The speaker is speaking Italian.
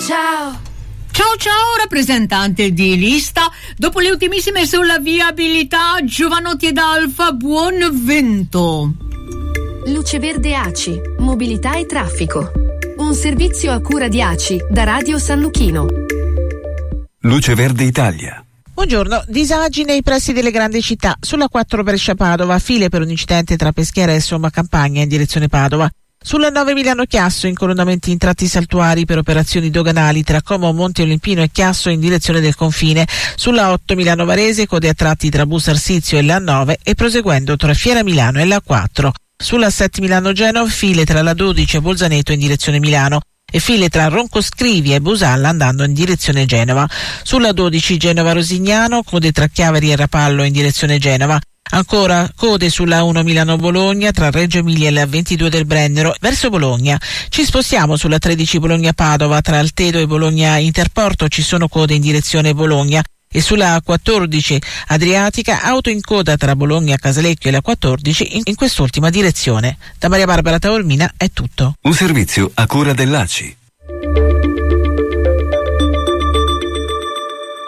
Ciao. Ciao, rappresentante di lista. Dopo le ultimissime sulla viabilità, Giovanotti ed Alfa, buon vento. Luce Verde ACI, mobilità e traffico. Un servizio a cura di ACI da Radio San Luchino. Luce Verde Italia. Buongiorno, disagi nei pressi delle grandi città. Sulla 4 Brescia-Padova, file per un incidente tra Peschiera e Somma Campagna in direzione Padova. Sulla 9 Milano-Chiasso, incolonnamenti in tratti saltuari per operazioni doganali tra Como, Monte Olimpino e Chiasso in direzione del confine. Sulla 8 Milano-Varese, code a tratti tra Bus Arsizio e la 9 e proseguendo tra Fiera Milano e la 4. Sulla 7 Milano-Genova, file tra la 12 e Bolzaneto in direzione Milano e file tra Roncoscrivia e Busalla andando in direzione Genova. Sulla 12 Genova-Rosignano, code tra Chiavari e Rapallo in direzione Genova. Ancora code sulla 1 Milano-Bologna tra Reggio Emilia e la 22 del Brennero verso Bologna. Ci spostiamo sulla 13 Bologna-Padova tra Altedo e Bologna Interporto, ci sono code in direzione Bologna. E sulla 14 Adriatica, auto in coda tra Bologna Casalecchio e la 14 in quest'ultima direzione. Da Maria Barbara Taormina è tutto. Un servizio a cura dell'ACI.